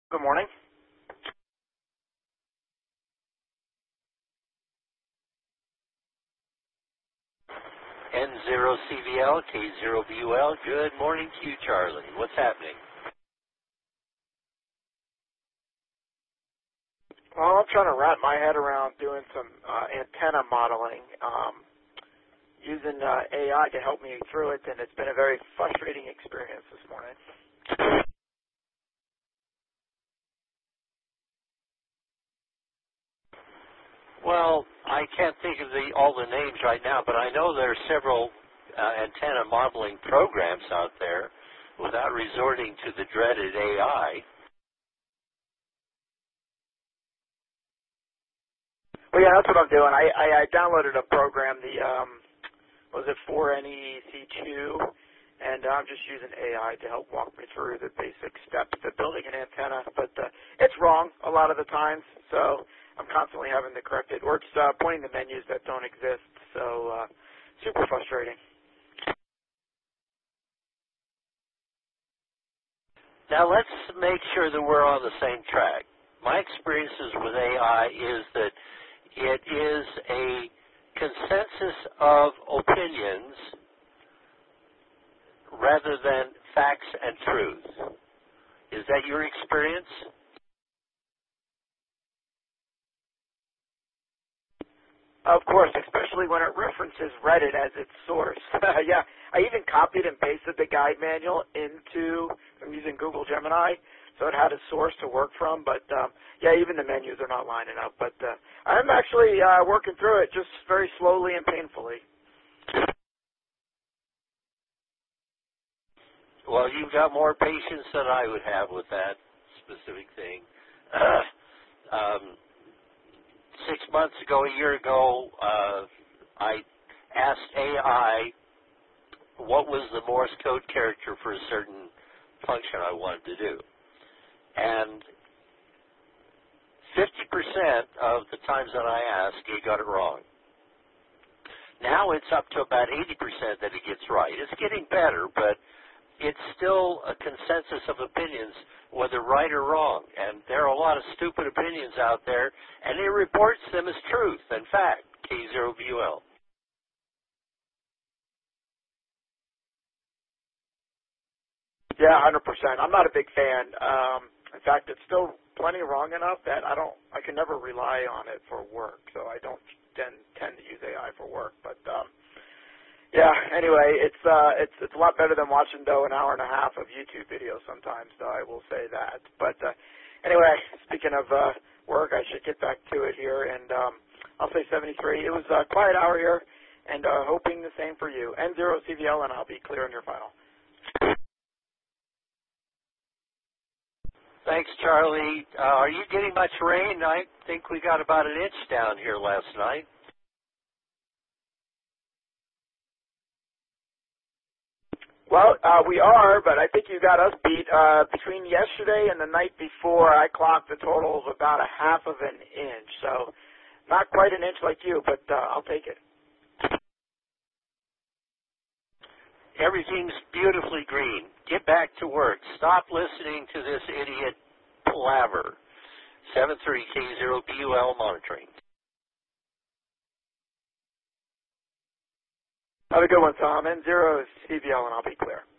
Good morning. N0CVL, K0BUL. Good morning to you, Charlie. What's happening? Well, I'm trying to wrap my head around doing some antenna modeling using AI to help me through it, and it's been a very frustrating experience this morning. Well, I can't think of all the names right now, but I know there are several antenna modeling programs out there without resorting to the dreaded AI. Well, yeah, that's what I'm doing. I downloaded a program, the was it 4NEC2, and I'm just using AI to help walk me through the basic steps to building an antenna. But it's wrong a lot of the times, so I'm constantly having to correct it, or it's pointing to menus that don't exist. So super frustrating. Now, let's make sure that we're on the same track. My experiences with AI is that it is a consensus of opinions rather than facts and truth. Is that your experience? Of course, especially when it references Reddit as its source. Yeah, I even copied and pasted the guide manual into, I'm using Google Gemini, so it had a source to work from. But, yeah, even the menus are not lining up. But I'm actually working through it just very slowly and painfully. Well, you've got more patience than I would have with that specific thing. 6 months ago, a year ago, I asked AI what was the Morse code character for a certain function I wanted to do. And 50% of the times that I asked, it got it wrong. Now it's up to about 80% that it gets right. It's getting better, but it's still a consensus of opinions, whether right or wrong. And there are a lot of stupid opinions out there, and it reports them as truth and fact, K0BUL. Yeah, 100%. I'm not a big fan. In fact, it's still plenty wrong enough that I can never rely on it for work, so I don't tend to use AI for work. But yeah, anyway, it's a lot better than watching an hour and a half of YouTube videos sometimes, though, I will say that. But anyway, speaking of work, I should get back to it here, and I'll say 73. It was a quiet hour here, and hoping the same for you. N0CVL, and I'll be clear on your final. Thanks, Charlie. Are you getting much rain? I think we got about an inch down here last night. Well, we are, but I think you got us beat. Between yesterday and the night before, I clocked a total of about a half of an inch. So not quite an inch like you, but I'll take it. Everything's beautifully green. Get back to work. Stop listening to this idiot palaver. 73K0BUL monitoring. Have a good one, Tom. N0CVL, and I'll be clear.